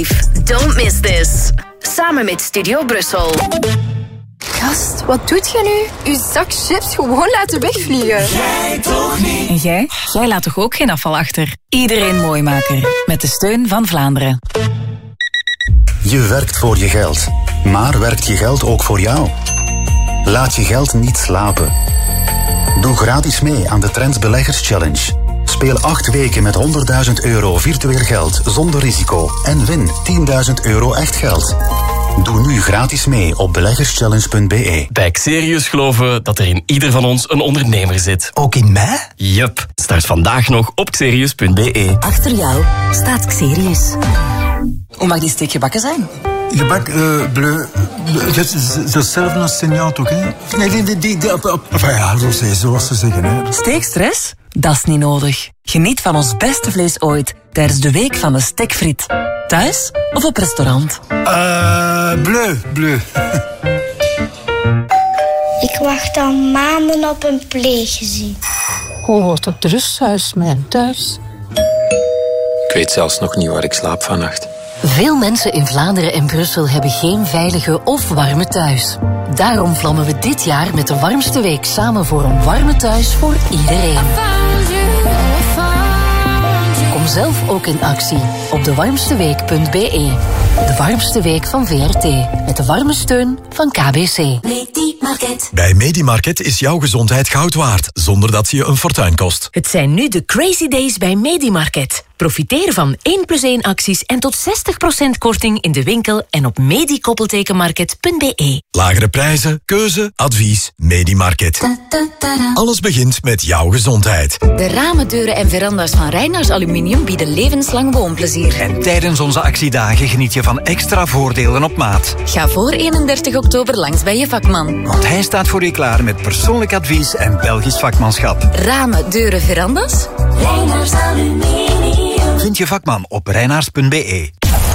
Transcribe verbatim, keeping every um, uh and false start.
Don't miss this. Samen met Studio Brussel. Gast, wat doet je nu? Uw zak chips gewoon laten wegvliegen. Jij toch niet? En jij? Jij laat toch ook geen afval achter? Iedereen Mooimaker. Met de steun van Vlaanderen. Je werkt voor je geld. Maar werkt je geld ook voor jou? Laat je geld niet slapen. Doe gratis mee aan de Trends Beleggers Challenge. Speel acht weken met honderdduizend euro virtueel geld zonder risico en win tienduizend euro echt geld. Doe nu gratis mee op beleggerschallenge punt b e. Bij Xerius geloven we dat er in ieder van ons een ondernemer zit. Ook in mij? Yup. Start vandaag nog op xerius punt b e. Achter jou staat Xerius. Hoe mag die steek gebakken zijn? Gebak, uh, bleu, hetzelfde als signaal toch, hè? Nee, die, die, die, die, enfin ja, zoals ze zeggen, hè. Steekstress? Dat is niet nodig. Geniet van ons beste vlees ooit tijdens de week van de stekfriet. Thuis of op restaurant? Uh, bleu, bleu. Ik wacht al maanden op een pleeggezin. Hoe wordt het rusthuis mijn thuis? Ik weet zelfs nog niet waar ik slaap vannacht. Veel mensen in Vlaanderen en Brussel hebben geen veilige of warme thuis. Daarom vlammen we dit jaar met de warmste week samen voor een warme thuis voor iedereen. Kom zelf ook in actie op de warmste week punt b e. De warmste week van V R T. Met de warme steun van K B C. Medimarket. Bij Medimarket is jouw gezondheid goud waard, zonder dat ze je een fortuin kost. Het zijn nu de Crazy Days bij Medimarket. Profiteer van één plus één acties en tot zestig procent korting in de winkel en op medikoppeltekenmarket punt b e. Lagere prijzen, keuze, advies, Medimarket. Alles begint met jouw gezondheid. De ramen, deuren en veranda's van Reinaars Aluminium bieden levenslang woonplezier. En tijdens onze actiedagen geniet je van extra voordelen op maat. Ga voor eenendertig oktober langs bij je vakman. Want hij staat voor je klaar met persoonlijk advies en Belgisch vakmanschap. Ramen, deuren, veranda's? Reinaars Aluminium. Vind je vakman op reinaars punt b e.